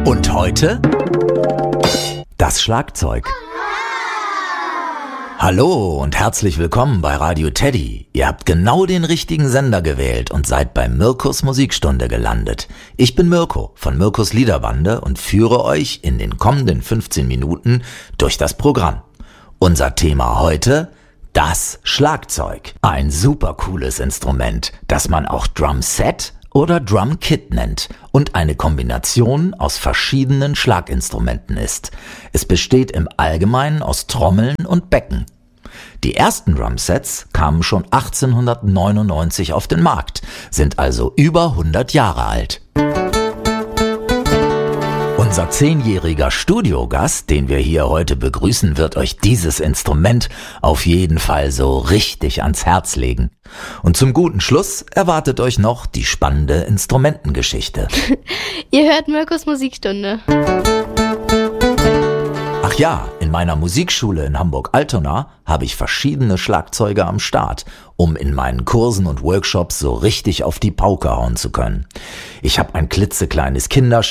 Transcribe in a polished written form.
Und heute das Schlagzeug. Hallo und herzlich willkommen bei Radio Teddy. Ihr habt genau den richtigen Sender gewählt und seid bei Mirkos Musikstunde gelandet. Ich bin Mirko von Mirkos Liederbande und führe euch in den kommenden 15 Minuten durch das Programm. Unser Thema heute: das Schlagzeug. Ein super cooles Instrument, das man auch Drumset oder Drumkit nennt und eine Kombination aus verschiedenen Schlaginstrumenten ist. Es besteht im Allgemeinen aus Trommeln und Becken. Die ersten Drumsets kamen schon 1899 auf den Markt, sind also über 100 Jahre alt. Unser 10-jähriger Studiogast, den wir hier heute begrüßen, wird euch dieses Instrument auf jeden Fall so richtig ans Herz legen. Und zum guten Schluss erwartet euch noch die spannende Instrumentengeschichte. Ihr hört Mirkos Musikstunde. Ach ja, in meiner Musikschule in Hamburg-Altona habe ich verschiedene Schlagzeuge am Start, um in meinen Kursen und Workshops so richtig auf die Pauke hauen zu können. Ich habe ein klitzekleines